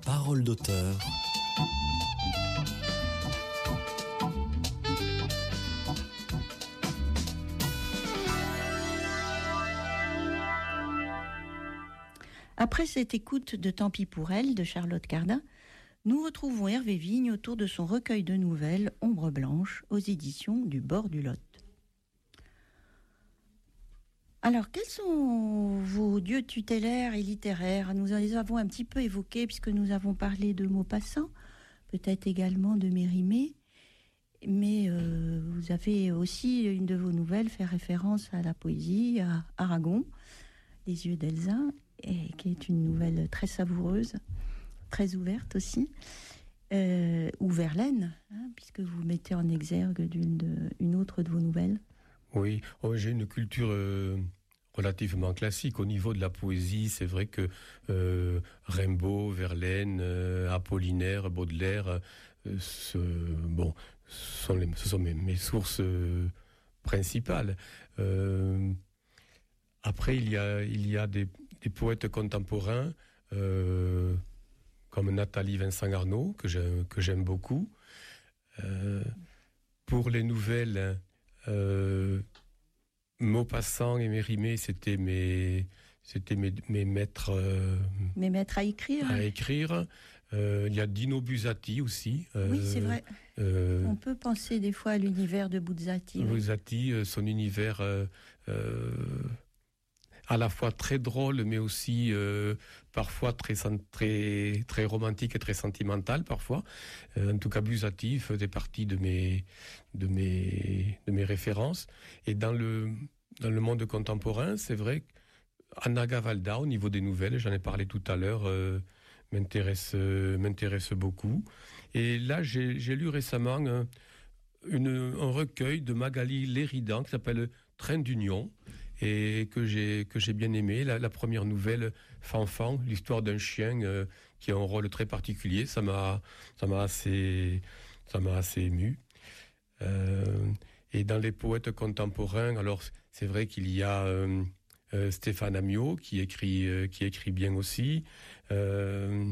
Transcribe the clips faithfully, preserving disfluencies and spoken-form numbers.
Parole d'auteur. Après cette écoute de Tant pis pour elle de Charlotte Cardin, nous retrouvons Hervé Vigne autour de son recueil de nouvelles Ombre blanche aux éditions du Bord du Lot. Alors, quels sont vos dieux tutélaires et littéraires ? Nous les avons un petit peu évoqués puisque nous avons parlé de Maupassant, peut-être également de Mérimée, mais euh, vous avez aussi, une de vos nouvelles, fait référence à la poésie, à Aragon, Les yeux d'Elsa, et qui est une nouvelle très savoureuse, très ouverte aussi, euh, ou Verlaine, hein, puisque vous mettez en exergue d'une de, une autre de vos nouvelles. Oui, oh, j'ai une culture euh, relativement classique. Au niveau de la poésie, c'est vrai que euh, Rimbaud, Verlaine, euh, Apollinaire, Baudelaire, euh, ce, bon, sont les, ce sont mes, mes sources euh, principales. Euh, après, il y a, il y a des, des poètes contemporains euh, comme Nathalie Vincent-Arnaud, que j'aime, que j'aime beaucoup. Euh, pour les nouvelles... Euh, Maupassant et Mérimée, c'était mes, c'était mes, mes maîtres, euh, mes maîtres à écrire. À écrire. Euh, il y a Dino Buzzati aussi. Euh, oui, c'est vrai. Euh, On peut penser des fois à l'univers de Buzzati. Buzzati, oui. Son univers euh, euh, à la fois très drôle, mais aussi euh, parfois très, très, très romantique et très sentimental parfois. Euh, en tout cas, Buzzati faisait partie de mes, de mes, de mes références. Et dans le, dans le monde contemporain, c'est vrai qu'Anna Gavalda, au niveau des nouvelles, j'en ai parlé tout à l'heure, euh, m'intéresse, euh, m'intéresse beaucoup. Et là, j'ai, j'ai lu récemment euh, une, un recueil de Magali Léridan qui s'appelle Train d'Union, et que j'ai que j'ai bien aimé. La, la première nouvelle, Fanfan, l'histoire d'un chien euh, qui a un rôle très particulier. Ça m'a ça m'a assez ça m'a assez ému. Euh, et dans les poètes contemporains, alors c'est vrai qu'il y a euh, euh, Stéphane Amiot qui écrit euh, qui écrit bien aussi. Euh,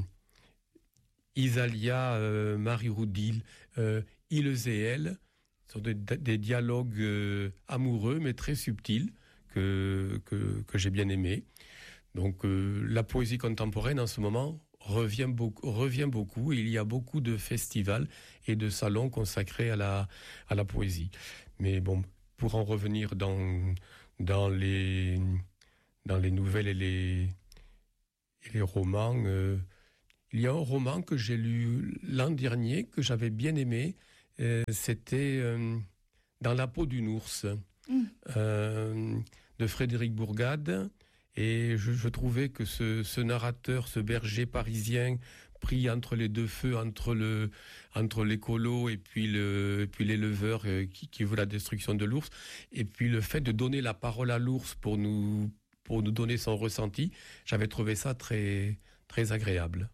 Isalia euh, Marie Roudil, euh, Ils et elles, sont des, des dialogues euh, amoureux mais très subtils. Que, que, que j'ai bien aimé. Donc euh, la poésie contemporaine en ce moment revient beaucoup, revient beaucoup. Et il y a beaucoup de festivals et de salons consacrés à la, à la poésie. Mais bon, pour en revenir dans, dans, les, dans les nouvelles et les, et les romans, euh, il y a un roman que j'ai lu l'an dernier, que j'avais bien aimé. Euh, c'était euh, Dans la peau d'une ours. Mmh. Euh, de Frédéric Bourgade, et je, je trouvais que ce, ce narrateur, ce berger parisien pris entre les deux feux, entre le entre l'écolo et puis le et puis l'éleveur euh, qui, qui veut la destruction de l'ours, et puis le fait de donner la parole à l'ours pour nous pour nous donner son ressenti, j'avais trouvé ça très très agréable.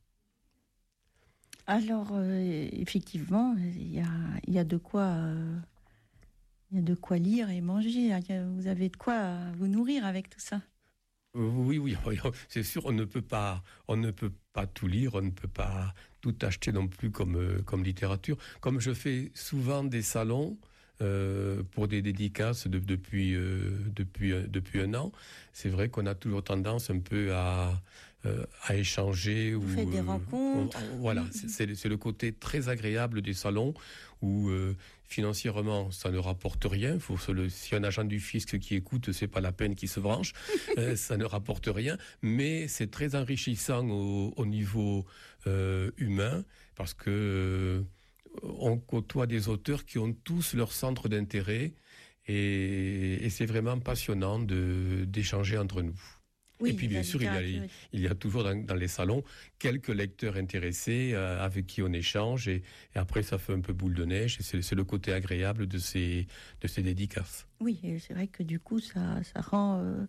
Alors euh, effectivement, il y a il y a de quoi euh... Il y a de quoi lire et manger. Vous avez de quoi vous nourrir avec tout ça. Oui, oui, c'est sûr. On ne peut pas, on ne peut pas tout lire. On ne peut pas tout acheter non plus comme comme littérature. Comme je fais souvent des salons euh, pour des dédicaces de, depuis euh, depuis depuis un an, c'est vrai qu'on a toujours tendance un peu à euh, à échanger. Vous ou faites des euh, rencontres. On, voilà, c'est, c'est, c'est le côté très agréable des salons où euh, financièrement ça ne rapporte rien. Faut se le, si un agent du fisc qui écoute, c'est pas la peine qu'il se branche. euh, ça ne rapporte rien, mais c'est très enrichissant au, au niveau euh, humain parce que euh, on côtoie des auteurs qui ont tous leur centre d'intérêt et, et c'est vraiment passionnant de, d'échanger entre nous. Oui, et puis bien sûr, il y a, il y a toujours dans, dans les salons quelques lecteurs intéressés euh, avec qui on échange et, et après ça fait un peu boule de neige et c'est, c'est le côté agréable de ces, de ces dédicaces. Oui, et c'est vrai que du coup ça, ça rend... Euh,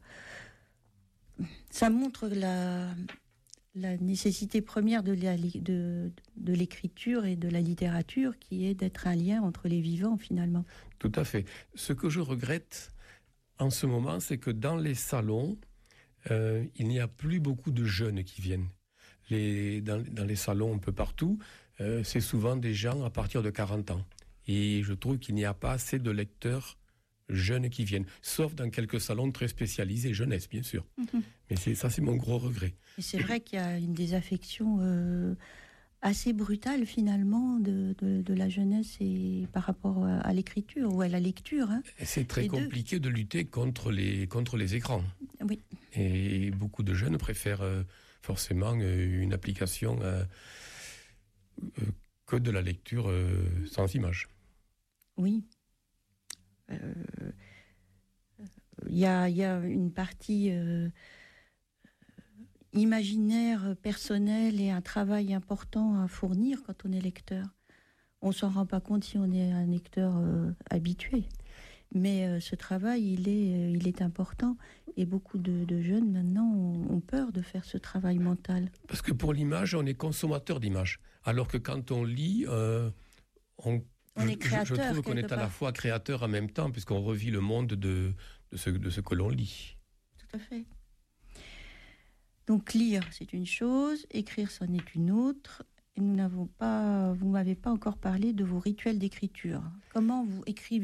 ça montre la... la nécessité première de, la, de, de l'écriture et de la littérature, qui est d'être un lien entre les vivants, finalement. Tout à fait. Ce que je regrette en ce moment, c'est que dans les salons, euh, il n'y a plus beaucoup de jeunes qui viennent. les, dans, dans les salons un peu partout, euh, c'est souvent des gens à partir de quarante ans. Et je trouve qu'il n'y a pas assez de lecteurs jeunes qui viennent, sauf dans quelques salons très spécialisés, jeunesse bien sûr. Mm-hmm. Mais c'est, ça, c'est mon gros regret. Et c'est vrai qu'il y a une désaffection euh, assez brutale finalement de, de, de la jeunesse et par rapport à l'écriture ou à la lecture. Hein. C'est très compliqué deux. de lutter contre les, contre les écrans. Oui. Et beaucoup de jeunes préfèrent euh, forcément euh, une application euh, euh, que de la lecture euh, sans image. Oui. Il euh, y, a, y a une partie euh, imaginaire, personnelle et un travail important à fournir quand on est lecteur. On ne s'en rend pas compte si on est un lecteur euh, habitué. Mais euh, ce travail, il est, euh, il est important. Et beaucoup de, de jeunes, maintenant, ont, ont peur de faire ce travail mental. Parce que pour l'image, on est consommateur d'images. Alors que quand on lit, euh, on, on je, est créateur, je trouve qu'on est à part. la fois créateur en même temps, puisqu'on revit le monde de, de, ce, de ce que l'on lit. Tout à fait. Donc lire, c'est une chose. Écrire, c'en est une autre. Et nous n'avons pas, vous ne m'avez pas encore parlé de vos rituels d'écriture. Comment vous écrivez-vous ?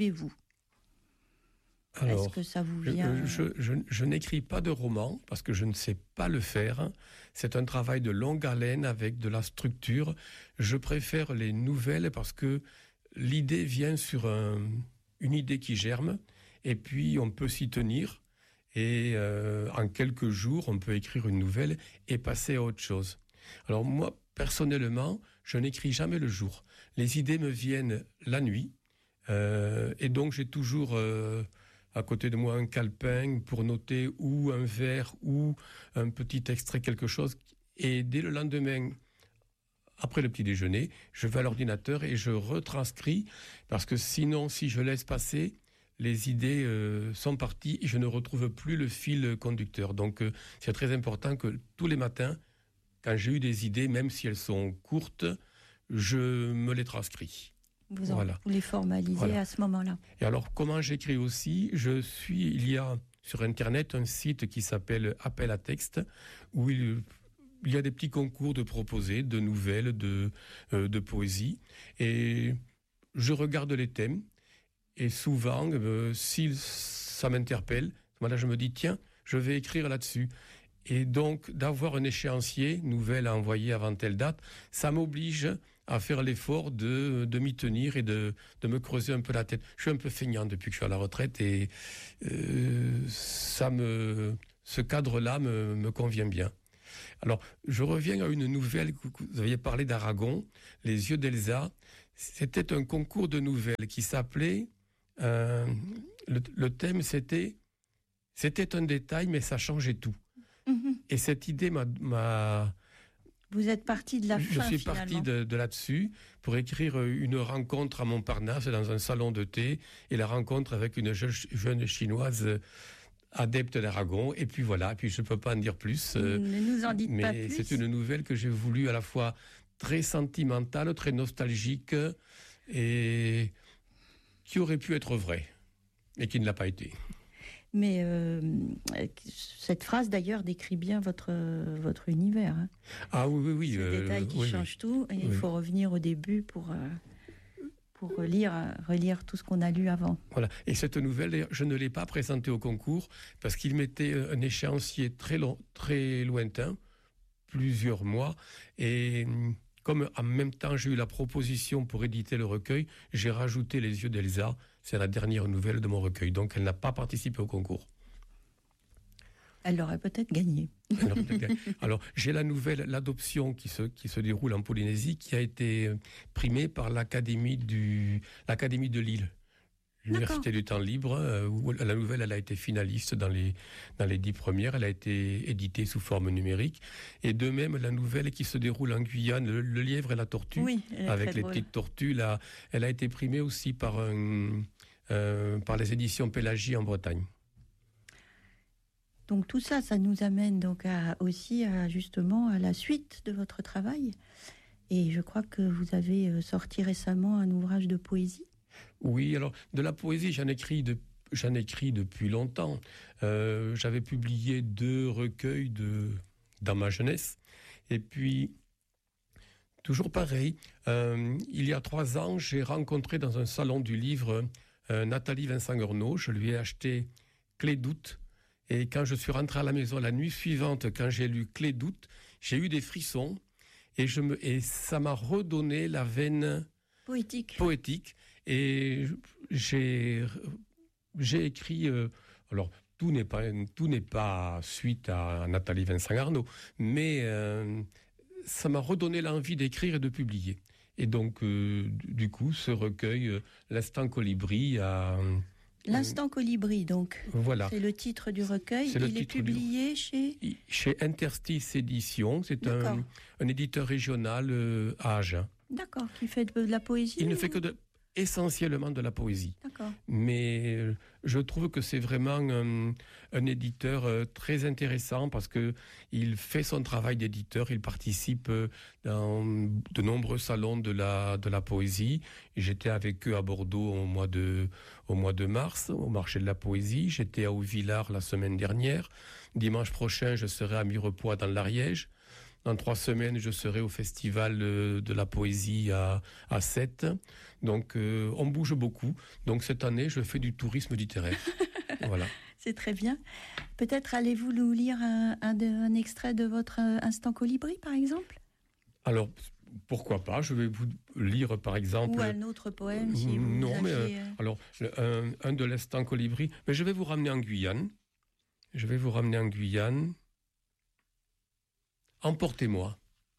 Alors, Est-ce que ça vous vient... je, je, je, je n'écris pas de roman parce que je ne sais pas le faire. C'est un travail de longue haleine avec de la structure. Je préfère les nouvelles parce que l'idée vient sur un, une idée qui germe et puis on peut s'y tenir. Et euh, en quelques jours, on peut écrire une nouvelle et passer à autre chose. Alors moi, personnellement, je n'écris jamais le jour. Les idées me viennent la nuit euh, et donc j'ai toujours... Euh, à côté de moi un calepin pour noter ou un vers ou un petit extrait, quelque chose. Et dès le lendemain, après le petit déjeuner, je vais à l'ordinateur et je retranscris parce que sinon, si je laisse passer, les idées euh, sont parties et je ne retrouve plus le fil conducteur. Donc, euh, c'est très important que tous les matins, quand j'ai eu des idées, même si elles sont courtes, je me les transcris. Vous, en, voilà. vous les formalisez voilà. à ce moment-là. Et alors, comment j'écris aussi ? Je suis, il y a sur Internet un site qui s'appelle Appel à texte, où il, il y a des petits concours de proposés, de nouvelles, de, euh, de poésie. Et je regarde les thèmes. Et souvent, euh, si ça m'interpelle, voilà, je me dis, tiens, je vais écrire là-dessus. Et donc, d'avoir un échéancier, nouvelle à envoyer avant telle date, ça m'oblige à faire l'effort de, de m'y tenir et de, de me creuser un peu la tête. Je suis un peu feignant depuis que je suis à la retraite et euh, ça me, ce cadre-là me, me convient bien. Alors, je reviens à une nouvelle, vous aviez parlé d'Aragon, Les yeux d'Elsa. C'était un concours de nouvelles qui s'appelait, euh, le, le thème c'était, c'était un détail mais ça changeait tout. Mmh. Et cette idée m'a... m'a Vous êtes parti de la je fin, suis finalement. parti de, de là-dessus pour écrire une rencontre à Montparnasse dans un salon de thé et la rencontre avec une jeune, jeune chinoise adepte d'Aragon. Et puis voilà, et puis je ne peux pas en dire plus. Ne nous en dites mais pas plus. Mais c'est une nouvelle que j'ai voulu à la fois très sentimentale, très nostalgique et qui aurait pu être vraie et qui ne l'a pas été. Mais euh, cette phrase, d'ailleurs, décrit bien votre, votre univers. Hein. Ah oui, oui, oui. C'est le euh, détail qui oui, change oui. tout. Et oui. Il faut revenir au début pour, euh, pour relire, relire tout ce qu'on a lu avant. Voilà. Et cette nouvelle, je ne l'ai pas présentée au concours parce qu'il mettait un échéancier très, long, très lointain, plusieurs mois. Et comme en même temps, j'ai eu la proposition pour éditer le recueil, j'ai rajouté Les yeux d'Elsa. C'est la dernière nouvelle de mon recueil. Donc, elle n'a pas participé au concours. Elle aurait peut-être gagné. Elle aurait peut-être gagné. Alors, j'ai la nouvelle, l'adoption qui se, qui se déroule en Polynésie, qui a été primée par l'Académie, du, l'Académie de Lille. L'Université du temps libre, euh, où la nouvelle, elle a été finaliste dans les, dans les dix premières. Elle a été éditée sous forme numérique. Et de même, la nouvelle qui se déroule en Guyane, Le, le lièvre et la tortue, oui, avec les drôle. petites tortues, là, elle a été primée aussi par, un, euh, par les éditions Pélagie en Bretagne. Donc tout ça, ça nous amène donc à, aussi à, justement à la suite de votre travail. Et je crois que vous avez sorti récemment un ouvrage de poésie. Oui, alors de la poésie, j'en écris, de, j'en écris depuis longtemps. Euh, j'avais publié deux recueils de, dans ma jeunesse. Et puis, toujours pareil, euh, il y a trois ans, j'ai rencontré dans un salon du livre euh, Nathalie Vincent-Gurnot. Je lui ai acheté Clé d'août. Et quand je suis rentré à la maison la nuit suivante, quand j'ai lu Clé d'août, j'ai eu des frissons. Et, je me, et ça m'a redonné la veine poétique. poétique. Et j'ai, j'ai écrit... Euh, alors, tout n'est pas, tout n'est pas suite à Nathalie Vincent-Gurnot, mais... Euh, ça m'a redonné l'envie d'écrire et de publier. Et donc, euh, du coup, ce recueil, euh, L'Instant Colibri, a... L'Instant Colibri, donc. Voilà. C'est le titre du recueil. C'est Il est publié du... chez... Chez Interstice Éditions. C'est un, un éditeur régional euh, à Agen. D'accord, qui fait de, de la poésie. Il ou... ne fait que de... essentiellement de la poésie. D'accord. Mais euh, je trouve que c'est vraiment un, un éditeur euh, très intéressant parce que il fait son travail d'éditeur, il participe euh, dans de nombreux salons de la de la poésie. J'étais avec eux à Bordeaux au mois de au mois de mars au marché de la poésie. J'étais à Haut-Villars la semaine dernière. Dimanche prochain, je serai à Mirepoix dans l'Ariège. Dans trois semaines, je serai au Festival de la Poésie à, à Sète. Donc, euh, on bouge beaucoup. Donc, cette année, je fais du tourisme littéraire. Voilà. C'est très bien. Peut-être allez-vous nous lire un, un, de, un extrait de votre Instant Colibri, par exemple ? Alors, pourquoi pas ? Je vais vous lire, par exemple... Ou un autre poème, si vous Non, aviez... mais... Euh, alors, un, un de l'Instant Colibri. Mais je vais vous ramener en Guyane. Je vais vous ramener en Guyane. Emportez-moi.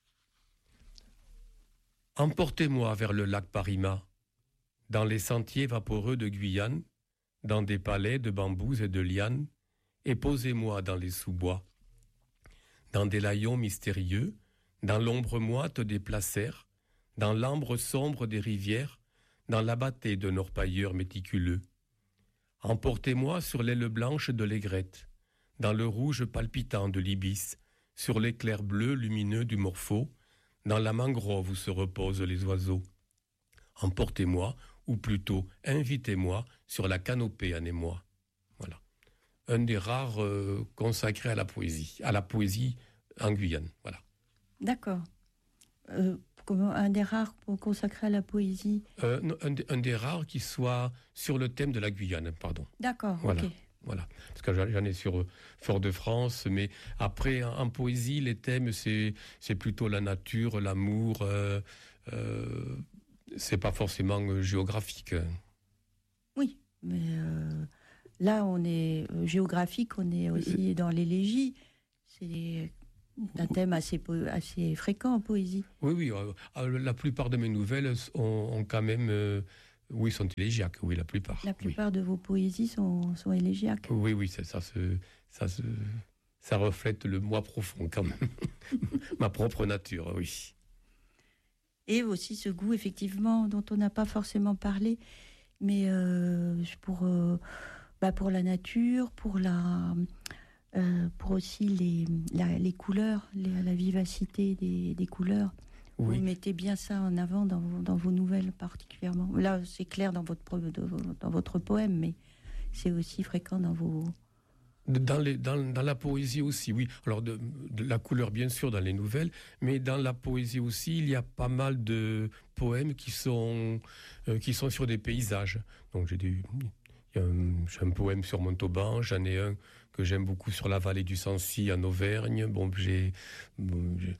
Emportez-moi vers le lac Parima, dans les sentiers vaporeux de Guyane, dans des palais de bambous et de lianes, et posez-moi dans les sous-bois, dans des layons mystérieux, dans l'ombre moite des placers, dans l'ambre sombre des rivières, dans l'abatté d'un orpailleur méticuleux. Emportez-moi sur l'aile blanche de l'aigrette, dans le rouge palpitant de l'ibis, sur l'éclair bleu lumineux du morpho, dans la mangrove où se reposent les oiseaux. Emportez-moi, ou plutôt invitez-moi, sur la canopée en émoi. Voilà. Un des rares euh, consacrés à la poésie, à la poésie en Guyane. Voilà. D'accord. Euh, un des rares consacrés à la poésie euh, non, un, un des rares qui soit sur le thème de la Guyane, pardon. D'accord, voilà. ok. Voilà, parce que j'en ai sur Fort-de-France, mais après, en, en poésie, les thèmes, c'est, c'est plutôt la nature, l'amour, euh, euh, c'est pas forcément euh, géographique. Oui, mais euh, là, on est euh, géographique, on est aussi dans l'élégie. C'est un thème assez, assez fréquent en poésie. Oui, oui, euh, la plupart de mes nouvelles ont, ont quand même... Euh, Oui, sont élégiaques, oui, la plupart. La plupart oui. de vos poésies sont, sont élégiaques. Oui, oui, ça, ça, se, ça, se, ça reflète le moi profond, quand même. Ma propre nature, oui. Et aussi ce goût, effectivement, dont on n'a pas forcément parlé, mais euh, pour, euh, bah pour la nature, pour, la, euh, pour aussi les, la, les couleurs, les, la vivacité des, des couleurs. Oui. Vous mettez bien ça en avant dans vos, dans vos nouvelles particulièrement. Là, c'est clair dans votre, dans votre poème, mais c'est aussi fréquent dans vos... Dans, les, dans, dans la poésie aussi, oui. Alors, de, de la couleur, bien sûr, dans les nouvelles, mais dans la poésie aussi, il y a pas mal de poèmes qui sont, euh, qui sont sur des paysages. Donc, j'ai, des, il y a un, j'ai un poème sur Montauban, j'en ai un que j'aime beaucoup sur la vallée du Sancy, en Auvergne. Bon, j'ai... Bon, j'ai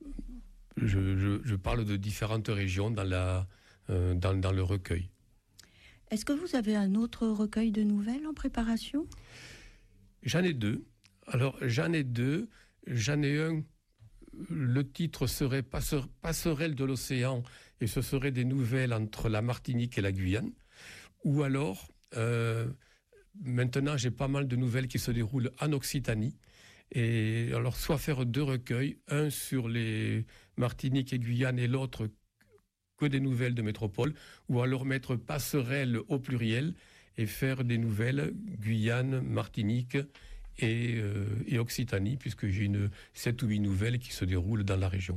Je, je, je parle de différentes régions dans, la, euh, dans, dans le recueil. Est-ce que vous avez un autre recueil de nouvelles en préparation ? J'en ai deux. Alors, j'en ai deux. J'en ai un, le titre serait Passeur, Passerelle de l'océan, et ce serait des nouvelles entre la Martinique et la Guyane. Ou alors, euh, maintenant, j'ai pas mal de nouvelles qui se déroulent en Occitanie. Et alors, soit faire deux recueils, un sur les Martinique et Guyane et l'autre que des nouvelles de métropole, ou alors mettre passerelle au pluriel et faire des nouvelles Guyane, Martinique et, euh, et Occitanie, puisque j'ai une sept ou huit nouvelles qui se déroulent dans la région.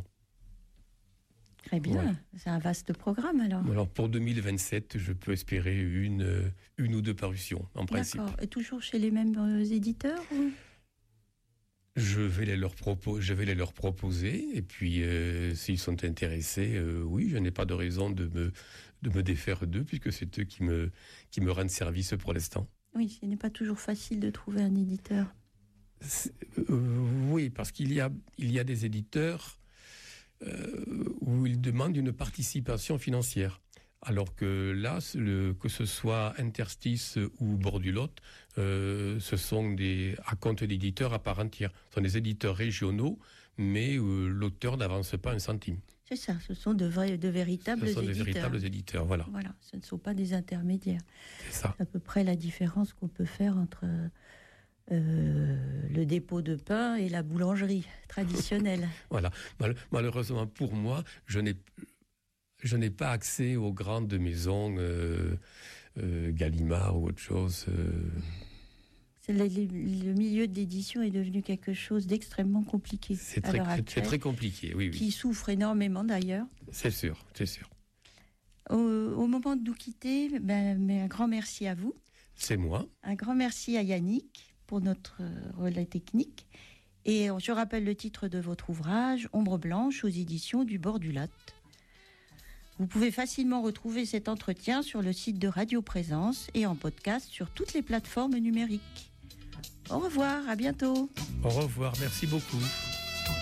Très bien, ouais. C'est un vaste programme alors. Alors pour deux mille vingt-sept, je peux espérer une, une ou deux parutions, en principe. D'accord, et toujours chez les mêmes euh, éditeurs ou... Je vais les leur, propo- je vais les leur proposer, et puis euh, s'ils sont intéressés, euh, oui, je n'ai pas de raison de me, de me défaire d'eux, puisque c'est eux qui me, qui me rendent service pour l'instant. Oui, ce n'est pas toujours facile de trouver un éditeur. Euh, oui, parce qu'il y a, il y a des éditeurs euh, où ils demandent une participation financière. Alors que là, le, que ce soit Interstice ou Bordulotte, euh, ce sont des à compte d'éditeurs à part entière. Ce sont des éditeurs régionaux, mais euh, l'auteur n'avance pas un centime. C'est ça, ce sont de, vrais, de véritables éditeurs. Ce sont éditeurs. des véritables éditeurs, voilà. Voilà, ce ne sont pas des intermédiaires. C'est ça. C'est à peu près la différence qu'on peut faire entre euh, le dépôt de pain et la boulangerie traditionnelle. Voilà. Mal- malheureusement pour moi, je n'ai Je n'ai pas accès aux grandes maisons euh, euh, Gallimard ou autre chose. Euh. C'est le, le milieu de l'édition est devenu quelque chose d'extrêmement compliqué. C'est très, actuelle, c'est très compliqué, oui, oui. Qui souffre énormément d'ailleurs. C'est sûr, c'est sûr. Au, au moment de nous quitter, ben, mais un grand merci à vous. C'est moi. Un grand merci à Yannick pour notre relais technique. Et je rappelle le titre de votre ouvrage, Ombre blanche, aux éditions du Bordulotte. Vous pouvez facilement retrouver cet entretien sur le site de Radio Présence et en podcast sur toutes les plateformes numériques. Au revoir, à bientôt. Au revoir, merci beaucoup.